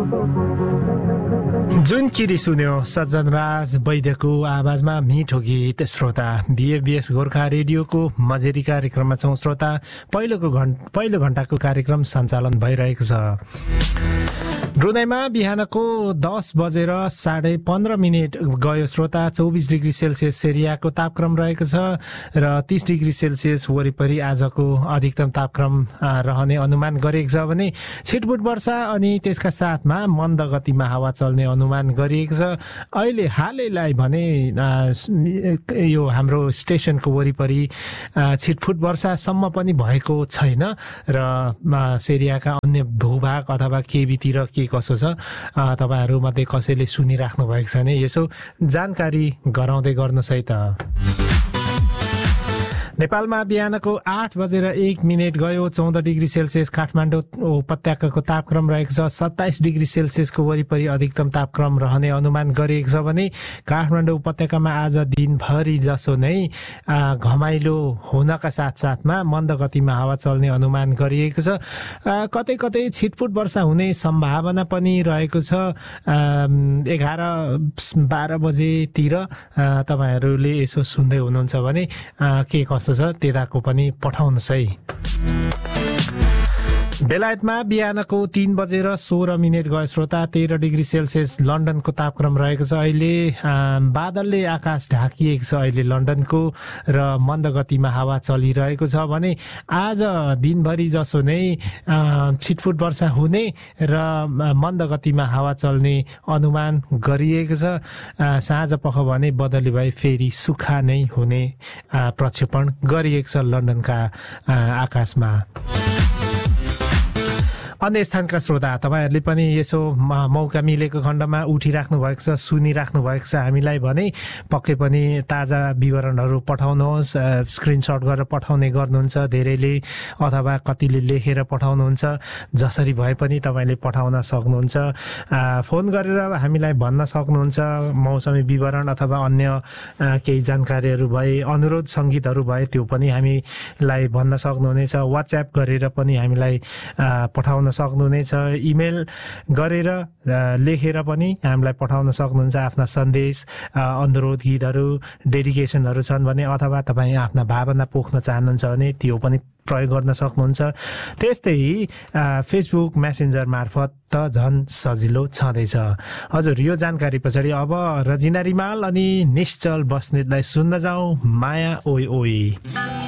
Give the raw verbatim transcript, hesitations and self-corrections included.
जुन किरी सुन्यो सज्जन राज वैद्यको आवाजमा मिठो गीत श्रोता बीएफबीएस गोर्खा रेडियोको मजेरी कार्यक्रममा छौँ श्रोता। पहिलोको घण्टा पहिलो घण्टाको कार्यक्रम सञ्चालन भइरहेको छ। हृदयमा बिहानको दस बजेर साढे पन्ध्र मिनट गयो श्रोता। चौबिस डिग्री सेल्सियस सेरियाको तापक्रम रहेको छ र तीस डिग्री सेल्सियस वरिपरि आजको अधिकतम तापक्रम रहने अनुमान गरिएको छ भने छिटपुट वर्षा अनि त्यसका साथमा मन्द गतिमा हावा चल्ने अनुमान गरिएको छ। अहिले हालैलाई भने यो हाम्रो स्टेसनको वरिपरि छिटफुट वर्षासम्म पनि भएको छैन र सेरियाका अन्य भूभाग अथवा केबीतिर के कसो छ तपाईहरु मध्ये कसैले सुनिराख्नु भएको छ भने यसो जानकारी गराउँदै गर्नुस् है त। नेपालमा बिहानको आठ बजेर एक मिनट गयो। चौध डिग्री सेल्सियस काठमाडौँ उपत्यकाको तापक्रम रहेको छ। सत्ताइस डिग्री सेल्सियसको वरिपरि अधिकतम तापक्रम रहने अनुमान गरिएको छ भने काठमाडौँ उपत्यकामा आज दिनभरि जसो नै घमाइलो हुनका साथसाथमा मन्द गतिमा हावा चल्ने अनुमान गरिएको छ। कतै कतै छिटपुट वर्षा हुने सम्भावना पनि रहेको छ। एघार बाह्र बजेतिर तपाईहरूले यसो सुन्दै हुनुहुन्छ भने के कस्तो छ त्यताको पनि पठाउनुहोस् है। बेलायतमा बिहानको तीन बजेर सोह्र मिनट गयो श्रोता। तेह्र डिग्री सेल्सियस लन्डनको तापक्रम रहेको छ। अहिले बादलले आकाश ढाकिएको छ अहिले लन्डनको र मन्द गतिमा हावा चलिरहेको छ भने आज दिनभरि जसो नै छिटफुट वर्षा हुने र मन्द गतिमा हावा चल्ने अनुमान गरिएको छ। साँझ पख भने बदली भए फेरि सुक्खा नै हुने प्रक्षेपण गरिएको छ लन्डनका आकाशमा। अन्य स्थानका श्रोता तपाईहरुले पनि यसो मौका मिलेको खण्डमा उठिराख्नु भएको छ, सुनिराख्नु भएको छ हामीलाई भने पक्कै पनि ताजा विवरणहरू पठाउनुहोस्। स्क्रिनशट गरेर पठाउने गर्नुहुन्छ धेरैले अथवा कतिले लेखेर पठाउनुहुन्छ। जसरी भए पनि तपाईले पठाउन सक्नुहुन्छ। फोन गरेर हामीलाई भन्न सक्नुहुन्छ मौसमी विवरण अथवा अन्य केही जानकारीहरू भए, अनुरोध संगीतहरू भए त्यो पनि हामीलाई भन्न सक्नुहुनेछ। व्हाट्सएप गरेर पनि हामीलाई पठाउन सक्नुहुनेछ। इमेल गरेर लेखेर पनि हामीलाई पठाउन सक्नुहुन्छ। आफ्ना सन्देश, अनुरोध गीतहरू, डेडिकेसनहरू छन् भने अथवा तपाईँ आफ्ना भावना पोख्न चाहनुहुन्छ भने त्यो पनि प्रयोग गर्न सक्नुहुन्छ। त्यस्तै फेसबुक मेसेन्जर मार्फत त झन् सजिलो छँदैछ। हजुर यो जानकारी पछाडि अब रजिना रिमाल अनि निश्चल बस्नेतलाई सुन्न जाउँ माया ओइ ओइ।